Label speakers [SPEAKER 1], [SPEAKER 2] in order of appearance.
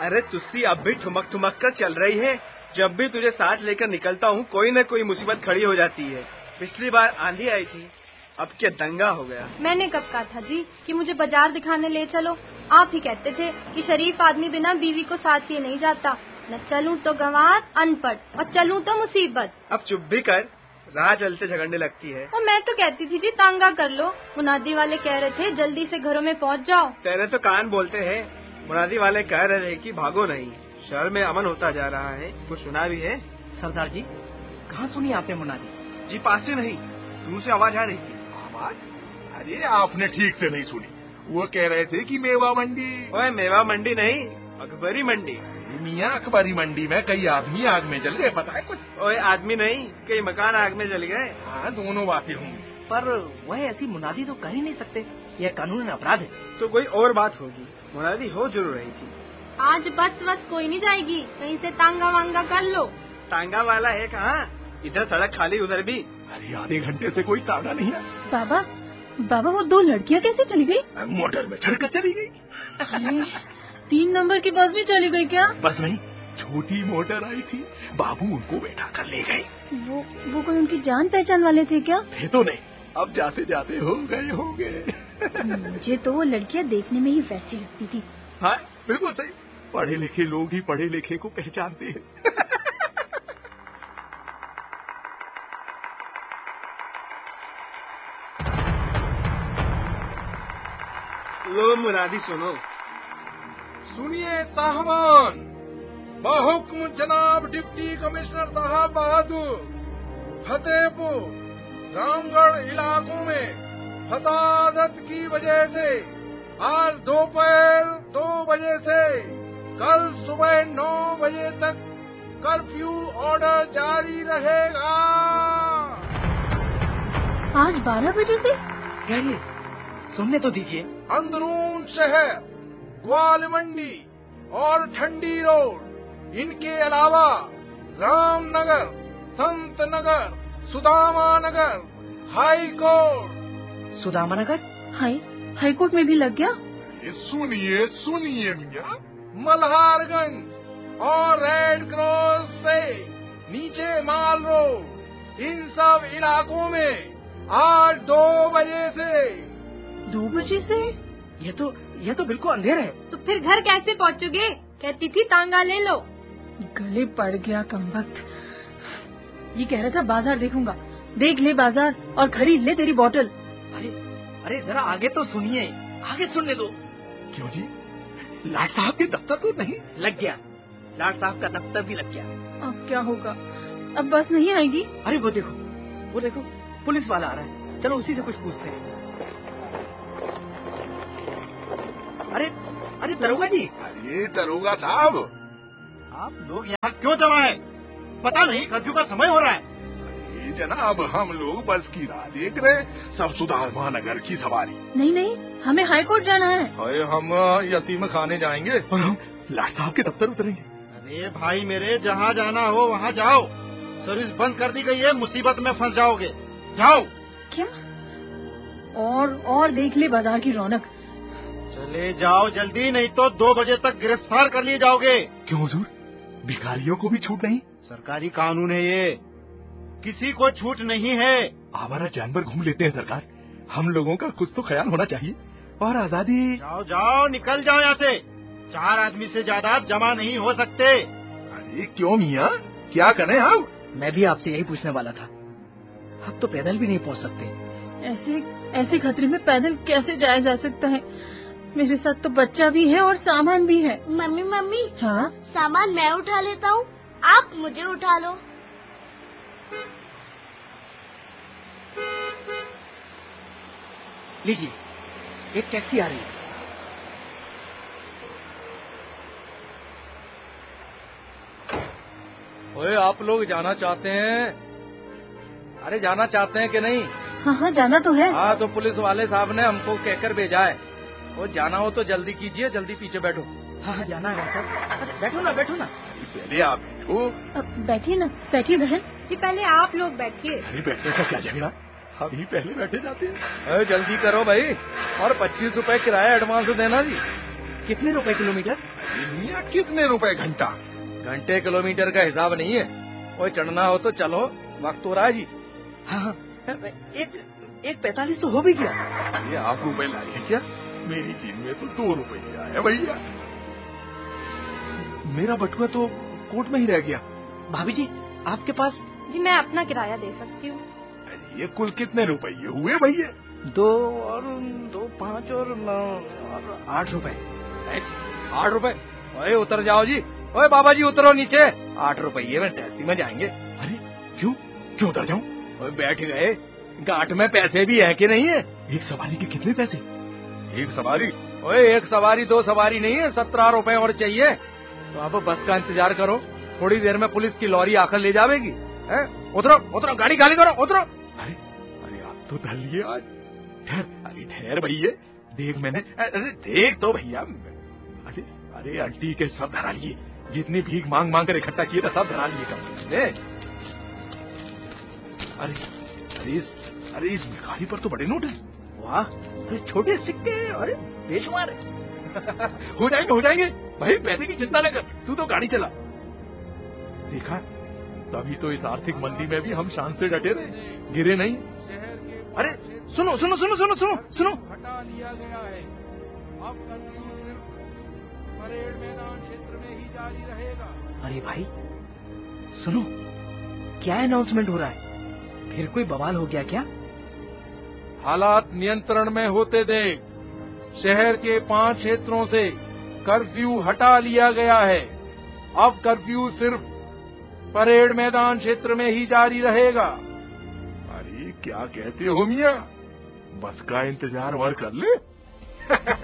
[SPEAKER 1] अरे तुस्सी अब भी ठुमक ठुमक कर चल रही है। जब भी तुझे साथ लेकर निकलता हूँ कोई न कोई मुसीबत खड़ी हो जाती है। पिछली बार आंधी आई थी, अब क्या दंगा हो गया।
[SPEAKER 2] मैंने कब कहा था जी कि मुझे बाजार दिखाने ले चलो। आप ही कहते थे कि शरीफ आदमी बिना बीवी को साथ लिए नहीं जाता। न चलूं तो गंवार अनपढ़ और चलूं तो मुसीबत।
[SPEAKER 1] अब चुप भी कर, राह चलते झगड़ने लगती है।
[SPEAKER 2] और मैं तो कहती थी जी तांगा कर लो। मुनादी वाले कह रहे थे जल्दी से घरों में पहुंच जाओ।
[SPEAKER 1] तेरे तो कान बोलते हैं। मुनादी वाले कह रहे हैं कि भागो नहीं, शहर में अमन होता जा रहा है। कुछ सुना भी है?
[SPEAKER 3] सरदार जी कहाँ सुनी आपने मुनादी?
[SPEAKER 1] जी पास से नहीं, दूर से आवाज आ रही थी।
[SPEAKER 4] आवाज? अरे आपने ठीक से नहीं सुनी। वो कह रहे थे कि मेवा मंडी।
[SPEAKER 1] ओए मेवा मंडी नहीं, अकबरी मंडी।
[SPEAKER 4] मियाँ अकबरी मंडी में कई आदमी आग में जल गए, पता है कुछ?
[SPEAKER 1] ओए आदमी नहीं, कई मकान आग में जल गए।
[SPEAKER 4] हाँ दोनों बातें होंगी।
[SPEAKER 3] पर वह ऐसी मुनादी तो कर ही नहीं सकते, यह कानूनी अपराध है।
[SPEAKER 1] तो कोई और बात होगी, मुनादी हो जरूर रही थी।
[SPEAKER 2] आज बस कोई नहीं जाएगी, कहीं से तांगा वांगा कर लो।
[SPEAKER 1] तांगा वाला है कहाँ? इधर सड़क खाली, उधर भी।
[SPEAKER 4] अरे आधे घंटे से कोई तांगा नहीं है।
[SPEAKER 2] बाबा वो दो लड़कियाँ कैसे चली गई?
[SPEAKER 4] मोटर में चढ़कर चली गई।
[SPEAKER 2] 3 नंबर की बस भी चली गई क्या?
[SPEAKER 4] बस नहीं, छोटी मोटर आई थी, बाबू उनको बैठा कर ले गए।
[SPEAKER 2] वो कोई उनकी जान पहचान वाले थे क्या?
[SPEAKER 4] थे तो नहीं, अब जाते जाते हो गए होंगे।
[SPEAKER 2] मुझे तो वो लड़कियाँ देखने में ही वैसी लगती थी।
[SPEAKER 4] हाँ बिल्कुल सही, पढ़े लिखे लोग ही पढ़े लिखे को पहचानते हैं।
[SPEAKER 1] लो मुनादी सुनो।
[SPEAKER 4] सुनिए साहबान, बहुक्म जनाब डिप्टी कमिश्नर साहब बहादुर, फतेहपुर रामगढ़ इलाकों में फसादत की वजह से आज दोपहर 2 बजे से कल सुबह 9 बजे तक कर्फ्यू ऑर्डर जारी रहेगा।
[SPEAKER 2] आज 12 बजे से?
[SPEAKER 3] क्या ये? सुनने तो दीजिए।
[SPEAKER 4] अंदरून शहर, ग्वाल मंडी और ठंडी रोड, इनके अलावा रामनगर, संत नगर, सुदामा नगर, हाई कोर्ट।
[SPEAKER 3] सुदामा नगर?
[SPEAKER 2] हाई कोर्ट में भी लग गया?
[SPEAKER 4] सुनिए सुनिए मियाँ, मल्हारगंज और रेड क्रॉस से नीचे माल रोड, इन सब इलाकों में आज 2 बजे से।
[SPEAKER 2] 2 बजे से?
[SPEAKER 3] यह तो बिल्कुल अंधेर है।
[SPEAKER 2] तो फिर घर कैसे पहुँचोगे? कहती थी तांगा ले लो। गले पड़ गया कमबख्त। ये कह रहा था बाजार देखूंगा। देख ले बाजार और खरीद ले तेरी बोतल।
[SPEAKER 3] अरे जरा आगे तो सुनिए, आगे सुनने दो।
[SPEAKER 4] क्यों जी, लाट साहब के दफ्तर तो नहीं
[SPEAKER 3] लग गया? लाट साहब का दफ्तर भी लग गया। अब
[SPEAKER 2] क्या होगा? अब बस नहीं आएगी?
[SPEAKER 3] अरे वो देखो पुलिस वाला आ रहा है, चलो उसी से कुछ पूछते हैं। अरे दरोगा जी।
[SPEAKER 4] अरे दरोगा साहब,
[SPEAKER 1] आप लोग यहाँ क्यों जमा है? पता नहीं कर्फ्यू का समय हो रहा है।
[SPEAKER 4] अरे जनाब, हम लोग बस की राह देख रहे, सब सुदामा नगर की सवारी।
[SPEAKER 2] नहीं, हमें हाई कोर्ट जाना है।
[SPEAKER 4] अरे हम यतीम खाने जाएंगे और हम लाट साहब के दफ्तर उतरेंगे।
[SPEAKER 1] अरे भाई मेरे, जहाँ जाना हो वहाँ जाओ, सर्विस बंद कर दी गई है, मुसीबत में फंस जाओगे। जाओ।
[SPEAKER 2] क्या? और देख ले बाजार की रौनक।
[SPEAKER 1] चले जाओ जल्दी, नहीं तो 2 बजे तक गिरफ्तार कर लिए जाओगे।
[SPEAKER 4] क्यों हुजूर, भिखारियों को भी छूट नहीं?
[SPEAKER 1] सरकारी कानून है ये, किसी को छूट नहीं है।
[SPEAKER 4] आवारा जानवर घूम लेते हैं सरकार, हम लोगों का कुछ तो ख्याल होना चाहिए। और आजादी।
[SPEAKER 1] जाओ निकल जाओ यहाँ से। 4 आदमी से ज्यादा जमा नहीं हो सकते।
[SPEAKER 4] अरे क्यों मियाँ, क्या करें हम?
[SPEAKER 3] मैं भी आपसे यही पूछने वाला था, अब तो पैदल भी नहीं पहुँच सकते।
[SPEAKER 2] ऐसे खतरे में पैदल कैसे जाया जा सकता है? मेरे साथ तो बच्चा भी है और सामान भी है।
[SPEAKER 5] मम्मी।
[SPEAKER 2] हाँ?
[SPEAKER 5] सामान मैं उठा लेता हूँ, आप मुझे उठा लो।
[SPEAKER 3] लीजिए, एक टैक्सी आ रही है।
[SPEAKER 1] ओए, आप लोग जाना चाहते हैं? अरे जाना चाहते हैं कि नहीं?
[SPEAKER 2] हाँ जाना तो है।
[SPEAKER 1] हाँ तो पुलिस वाले साहब ने हमको कहकर भेजा है, वो जाना हो तो जल्दी कीजिए, जल्दी पीछे बैठो।
[SPEAKER 3] हाँ जाना है सर। बैठो ना।
[SPEAKER 4] पहले आप बैठो।
[SPEAKER 2] बैठिए बहन जी, पहले आप लोग बैठिए।
[SPEAKER 4] अरे बैठने का क्या झगड़ा, अभी पहले बैठे जाते हैं।
[SPEAKER 1] जल्दी करो भाई, और 25 रुपए किराया एडवांस देना जी।
[SPEAKER 3] कितने रुपए किलोमीटर?
[SPEAKER 4] मियाँ कितने रुपए घंटा?
[SPEAKER 3] घंटे किलोमीटर का हिसाब नहीं है। कोई चढ़ना हो तो चलो, वक्त हो रहा है जी। हाँ, एक 45 तो हो भी गया।
[SPEAKER 4] ये आप रुपए लाए क्या? मेरी जेब में तो 2 रुपया है भैया। मेरा बटुआ तो कोर्ट में ही रह गया।
[SPEAKER 3] भाभी जी, आपके पास?
[SPEAKER 2] जी मैं अपना किराया दे सकती हूँ।
[SPEAKER 4] ये कुल कितने रुपये हुए भैया?
[SPEAKER 3] 2 और 2, 5 और 9 और 8 रुपए। 8 रुपए? ओए उतर जाओ जी। ओए बाबा जी उतरो नीचे। 8 रुपये में टैक्सी में जाएंगे।
[SPEAKER 4] अरे क्यों उतर जाऊं?
[SPEAKER 3] ओए बैठ गए, गांठ में पैसे भी है कि नहीं है?
[SPEAKER 4] एक सवारी के कितने पैसे? एक सवारी?
[SPEAKER 3] ओए 1 सवारी 2 सवारी नहीं है, 17 रुपए और चाहिए। तो अब बस का इंतजार करो, थोड़ी देर में पुलिस की लॉरी आकर ले जाएगी। उतरो, गाड़ी खाली करो, उतरो।
[SPEAKER 4] अरे आप तो ढल लिए आज। ठहर भैया, देख मैंने। अरे देख तो भैया। अरे आंटी के सब धरा लिए, जितनी भीख मांग कर इकट्ठा किए था सब धरा लिए कम। अरे इस भिखारी पर तो बड़े नोट है।
[SPEAKER 3] वाह, छोटे सिक्के, अरे बेशुमार है।
[SPEAKER 4] हो जाएंगे भाई, पैसे की चिंता न कर, तू तो गाड़ी चला। देखा, तभी तो इस आर्थिक मंदी में भी हम शान से डटे रहे, गिरे नहीं। अरे सुनो।
[SPEAKER 6] हटा लिया गया है। अब कर्फ्यू सिर्फ परेड मैदान क्षेत्र में ही जारी रहेगा।
[SPEAKER 3] अरे भाई सुनो, क्या अनाउंसमेंट हो रहा है? फिर कोई बवाल हो गया क्या?
[SPEAKER 6] हालात नियंत्रण में होते देख शहर के 5 क्षेत्रों से कर्फ्यू हटा लिया गया है। अब कर्फ्यू सिर्फ परेड मैदान क्षेत्र में ही जारी रहेगा।
[SPEAKER 4] अरे क्या कहते हो मियाँ, बस का इंतजार और कर ले।